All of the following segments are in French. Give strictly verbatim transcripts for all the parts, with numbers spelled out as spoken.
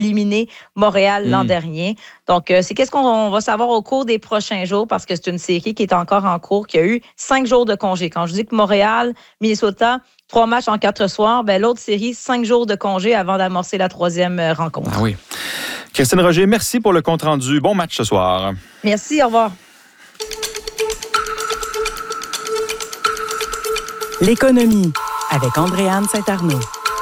éliminé Montréal l'an Mm. dernier. Donc, euh, c'est qu'est-ce qu'on va savoir au cours des prochains jours parce que c'est une série qui est encore en cours, qui a eu cinq jours de congé. Quand je dis que Montréal, Minnesota, trois matchs en quatre soirs, ben l'autre série, cinq jours de congé avant d'amorcer la troisième euh, rencontre. Ah oui. Christine Roger, merci pour le compte-rendu. Bon match ce soir. Merci, au revoir. L'économie avec Andréanne Saint-Arnaud.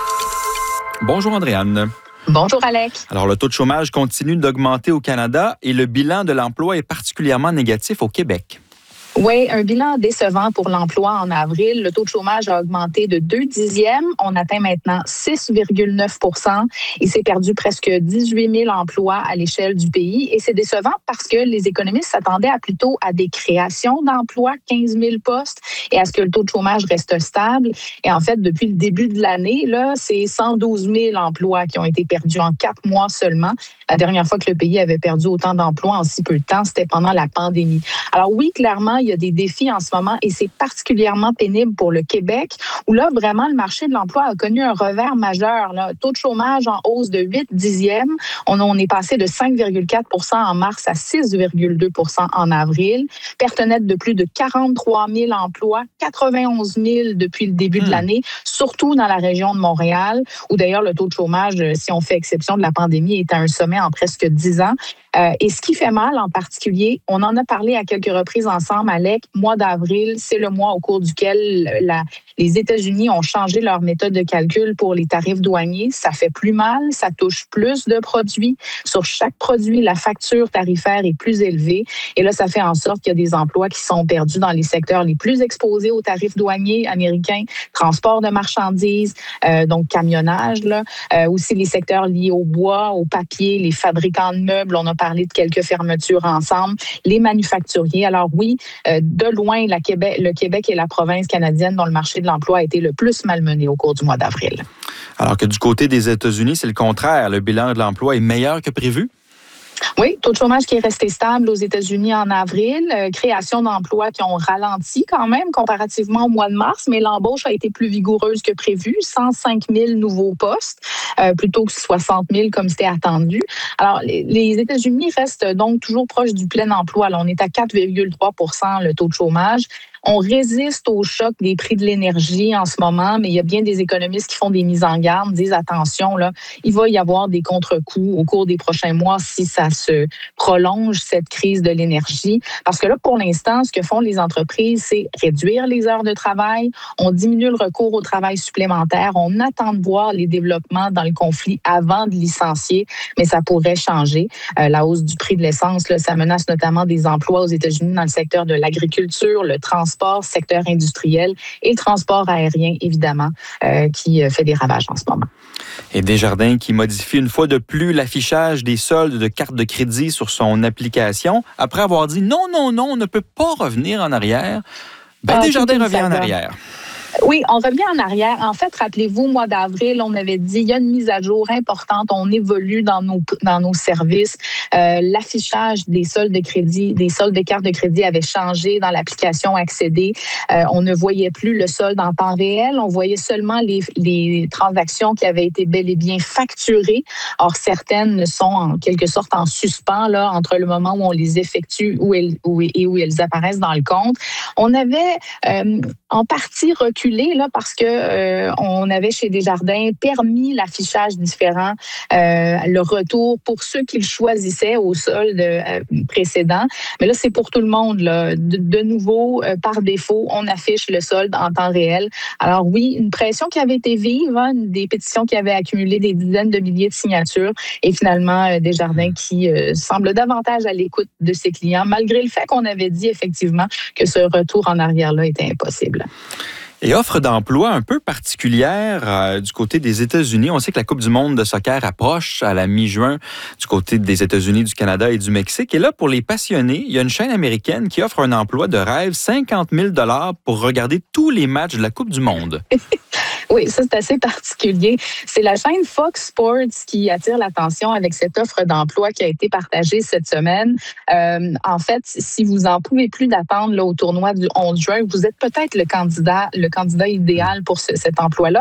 Bonjour Andréanne. Bonjour Alec. Alors, le taux de chômage continue d'augmenter au Canada et le bilan de l'emploi est particulièrement négatif au Québec. Oui, un bilan décevant pour l'emploi en avril. Le taux de chômage a augmenté de deux dixièmes. On atteint maintenant six virgule neuf pour cent. Il s'est perdu presque dix-huit mille emplois à l'échelle du pays. Et c'est décevant parce que les économistes s'attendaient à plutôt à des créations d'emplois, quinze mille postes, et à ce que le taux de chômage reste stable. Et en fait, depuis le début de l'année, là, c'est cent douze mille emplois qui ont été perdus en quatre mois seulement. La dernière fois que le pays avait perdu autant d'emplois en si peu de temps, c'était pendant la pandémie. Alors oui, clairement, il y a des défis en ce moment et c'est particulièrement pénible pour le Québec où là, vraiment, le marché de l'emploi a connu un revers majeur. Là. Taux de chômage en hausse de huit dixièmes. On, on est passé de cinq virgule quatre pour cent en mars à six virgule deux pour cent en avril. Perte nette de plus de quarante-trois mille emplois, quatre-vingt-onze mille depuis le début mmh. de l'année, surtout dans la région de Montréal, où d'ailleurs le taux de chômage, si on fait exception de la pandémie, est à un sommet en presque dix ans. Euh, et ce qui fait mal en particulier, on en a parlé à quelques reprises ensemble, Alec, mois d'avril, c'est le mois au cours duquel la, les États-Unis ont changé leur méthode de calcul pour les tarifs douaniers. Ça fait plus mal, ça touche plus de produits. Sur chaque produit, la facture tarifaire est plus élevée. Et là, ça fait en sorte qu'il y a des emplois qui sont perdus dans les secteurs les plus exposés aux tarifs douaniers américains, transport de marchandises, euh, donc camionnage, là, euh, aussi les secteurs liés au bois, au papier, les fabricants de meubles. On a parlé de quelques fermetures ensemble, les manufacturiers. Alors oui, euh, de loin, la Québec, le Québec est la province canadienne dont le marché de l'emploi a été le plus malmené au cours du mois d'avril. Alors que du côté des États-Unis, c'est le contraire. Le bilan de l'emploi est meilleur que prévu? Oui, taux de chômage qui est resté stable aux États-Unis en avril, euh, création d'emplois qui ont ralenti quand même comparativement au mois de mars, mais l'embauche a été plus vigoureuse que prévu, cent cinq mille nouveaux postes euh, plutôt que soixante mille comme c'était attendu. Alors, les, les États-Unis restent donc toujours proches du plein emploi. Là, on est à quatre virgule trois pour cent le taux de chômage. On résiste au choc des prix de l'énergie en ce moment, mais il y a bien des économistes qui font des mises en garde, disent attention, là, il va y avoir des contre-coups au cours des prochains mois si ça se prolonge, cette crise de l'énergie. Parce que là, pour l'instant, ce que font les entreprises, c'est réduire les heures de travail, on diminue le recours au travail supplémentaire, on attend de voir les développements dans le conflit avant de licencier, mais ça pourrait changer. Euh, la hausse du prix de l'essence, là, ça menace notamment des emplois aux États-Unis dans le secteur de l'agriculture, le transport, transport, secteur industriel et le transport aérien, évidemment, euh, qui fait des ravages en ce moment. Et Desjardins qui modifie une fois de plus l'affichage des soldes de cartes de crédit sur son application après avoir dit non, non, non, on ne peut pas revenir en arrière. Ben, ah, Desjardins revient en arrière. Oui, on revient en arrière. En fait, rappelez-vous, au mois d'avril, on avait dit il y a une mise à jour importante, on évolue dans nos dans nos services. Euh, l'affichage des soldes de crédit, des soldes de cartes de crédit avait changé dans l'application Accéder. Euh, on ne voyait plus le solde en temps réel, on voyait seulement les, les transactions qui avaient été bel et bien facturées. Or, certaines sont en quelque sorte en suspens là entre le moment où on les effectue où elles, où, et où elles apparaissent dans le compte. On avait euh, en partie reculé là parce que euh, on avait chez Desjardins permis l'affichage différent, euh, le retour pour ceux qui le choisissaient au solde euh, précédent. Mais là, c'est pour tout le monde là. De, de nouveau, euh, par défaut, on affiche le solde en temps réel. Alors oui, une pression qui avait été vive, hein, des pétitions qui avaient accumulé des dizaines de milliers de signatures, et finalement euh, Desjardins qui euh, semble davantage à l'écoute de ses clients, malgré le fait qu'on avait dit effectivement que ce retour en arrière-là était impossible. Et offre d'emploi un peu particulière euh, du côté des États-Unis. On sait que la Coupe du monde de soccer approche à la mi-juin du côté des États-Unis, du Canada et du Mexique. Et là, pour les passionnés, il y a une chaîne américaine qui offre un emploi de rêve, cinquante mille dollars pour regarder tous les matchs de la Coupe du monde. Oui, ça, c'est assez particulier. C'est la chaîne Fox Sports qui attire l'attention avec cette offre d'emploi qui a été partagée cette semaine. Euh, en fait, si vous en pouvez plus d'attendre là, au tournoi du onze juin, vous êtes peut-être le candidat, le candidat idéal pour ce, cet emploi-là.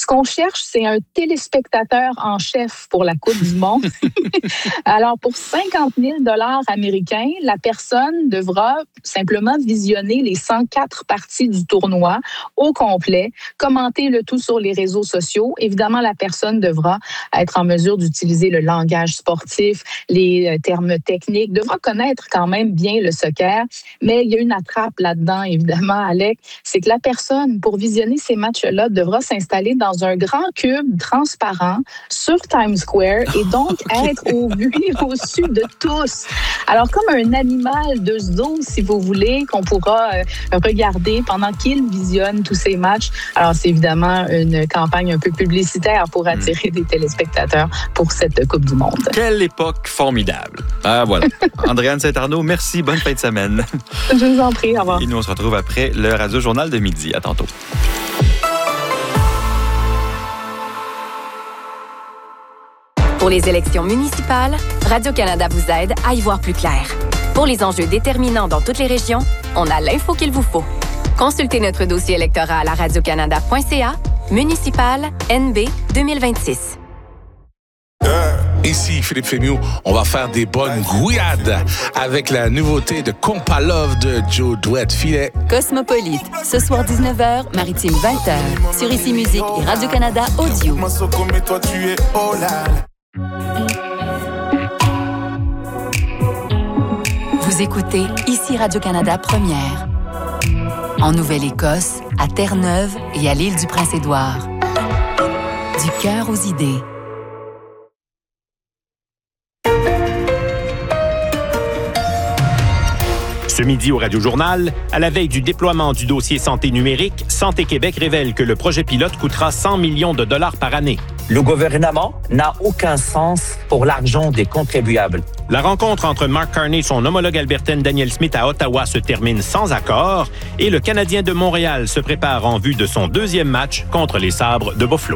Ce qu'on cherche, c'est un téléspectateur en chef pour la Coupe du monde. Alors, pour cinquante mille dollars américains, la personne devra simplement visionner les cent quatre parties du tournoi au complet, commenter le tout sur les réseaux sociaux. Évidemment, la personne devra être en mesure d'utiliser le langage sportif, les termes techniques, devra connaître quand même bien le soccer. Mais il y a une attrape là-dedans, évidemment, Alec, c'est que la personne, pour visionner ces matchs-là, devra s'installer dans un grand cube transparent sur Times Square et donc être au vu et au su de tous. Alors, comme un animal de zoo, si vous voulez, qu'on pourra euh, regarder pendant qu'il visionne tous ces matchs. Alors, c'est évidemment une campagne un peu publicitaire pour attirer mmh. des téléspectateurs pour cette Coupe du monde. Quelle époque formidable. Ah, voilà. Andréane Saint-Arnaud, merci. Bonne fin de semaine. Je vous en prie. Au revoir. Et nous, on se retrouve après le Radio-Journal de midi. À tantôt. Pour les élections municipales, Radio-Canada vous aide à y voir plus clair. Pour les enjeux déterminants dans toutes les régions, on a l'info qu'il vous faut. Consultez notre dossier électoral à radiocanada point c a, municipal N B deux mille vingt-six. Ici Philippe Fémieux, on va faire des bonnes gouillades avec la nouveauté de Compa Love de Joe Douette-Filet. Cosmopolite, ce soir dix-neuf heures, Maritime vingt heures, sur Ici Musique et Radio-Canada Audio. Vous écoutez Ici Radio-Canada Première. En Nouvelle-Écosse, à Terre-Neuve et à l'île du Prince-Édouard. Du cœur aux idées. Ce midi au Radio-Journal, à la veille du déploiement du dossier santé numérique, Santé Québec révèle que le projet pilote coûtera cent millions de dollars par année. Le gouvernement n'a aucun sens pour l'argent des contribuables. La rencontre entre Mark Carney et son homologue albertaine Danielle Smith à Ottawa se termine sans accord et le Canadien de Montréal se prépare en vue de son deuxième match contre les Sabres de Buffalo.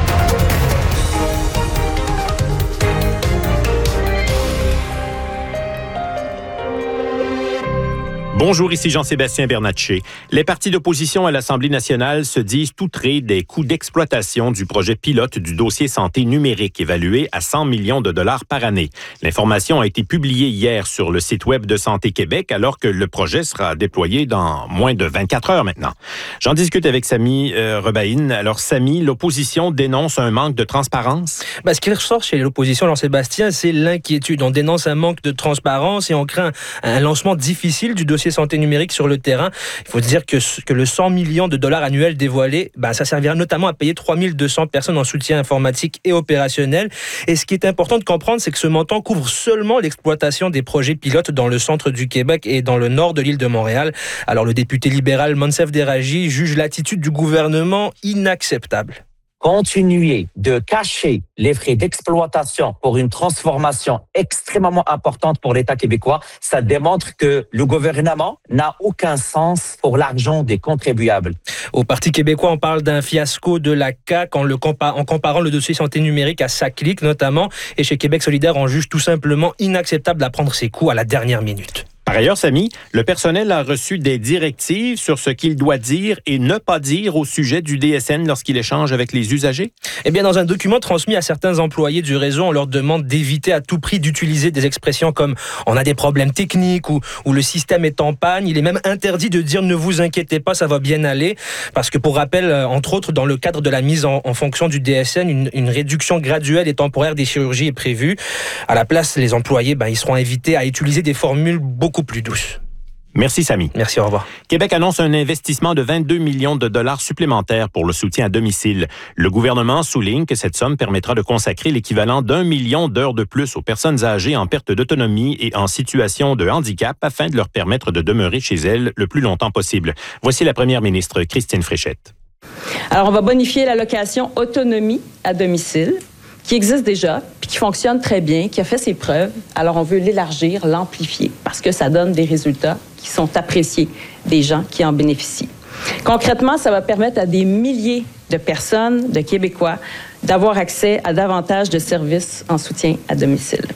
Bonjour, ici Jean-Sébastien Bernatchez. Les partis d'opposition à l'Assemblée nationale se disent outrés des coûts d'exploitation du projet pilote du dossier santé numérique évalué à cent millions de dollars par année. L'information a été publiée hier sur le site web de Santé Québec alors que le projet sera déployé dans moins de vingt-quatre heures maintenant. J'en discute avec Sami euh, Rebaïn. Alors Sami, l'opposition dénonce un manque de transparence? Ben, ce qui ressort chez l'opposition, Jean-Sébastien, c'est l'inquiétude. On dénonce un manque de transparence et on craint un lancement difficile du dossier santé numérique sur le terrain. Il faut dire que, que le cent millions de dollars annuels dévoilé, ben, ça servira notamment à payer trois mille deux cents personnes en soutien informatique et opérationnel. Et ce qui est important de comprendre, c'est que ce montant couvre seulement l'exploitation des projets pilotes dans le centre du Québec et dans le nord de l'île de Montréal. Alors le député libéral Monsef Déragi juge l'attitude du gouvernement inacceptable. Continuer de cacher les frais d'exploitation pour une transformation extrêmement importante pour l'État québécois, ça démontre que le gouvernement n'a aucun sens pour l'argent des contribuables. Au Parti québécois, on parle d'un fiasco de la C A Q en, le compa- en comparant le dossier santé numérique à SACLIC notamment. Et chez Québec solidaire, on juge tout simplement inacceptable à prendre ses coups à la dernière minute. Par ailleurs, Sami, le personnel a reçu des directives sur ce qu'il doit dire et ne pas dire au sujet du D S N lorsqu'il échange avec les usagers? Eh bien, dans un document transmis à certains employés du réseau, on leur demande d'éviter à tout prix d'utiliser des expressions comme « on a des problèmes techniques » ou, ou « le système est en panne ». Il est même interdit de dire « ne vous inquiétez pas, ça va bien aller ». Parce que, pour rappel, entre autres, dans le cadre de la mise en, en fonction du D S N, une, une réduction graduelle et temporaire des chirurgies est prévue. À la place, les employés, ben, ils seront invités à utiliser des formules beaucoup plus douce. Merci, Sami. Merci, au revoir. Québec annonce un investissement de vingt-deux millions de dollars supplémentaires pour le soutien à domicile. Le gouvernement souligne que cette somme permettra de consacrer l'équivalent d'un million d'heures de plus aux personnes âgées en perte d'autonomie et en situation de handicap afin de leur permettre de demeurer chez elles le plus longtemps possible. Voici la première ministre Christine Fréchette. Alors, on va bonifier l'allocation autonomie à domicile, qui existe déjà, puis qui fonctionne très bien, qui a fait ses preuves. Alors, on veut l'élargir, l'amplifier, parce que ça donne des résultats qui sont appréciés des gens qui en bénéficient. Concrètement, ça va permettre à des milliers de personnes, de Québécois, d'avoir accès à davantage de services en soutien à domicile.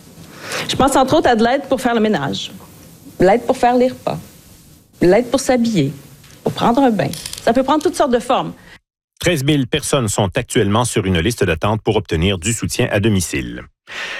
Je pense entre autres à de l'aide pour faire le ménage, l'aide pour faire les repas, l'aide pour s'habiller, pour prendre un bain. Ça peut prendre toutes sortes de formes. treize mille personnes sont actuellement sur une liste d'attente pour obtenir du soutien à domicile.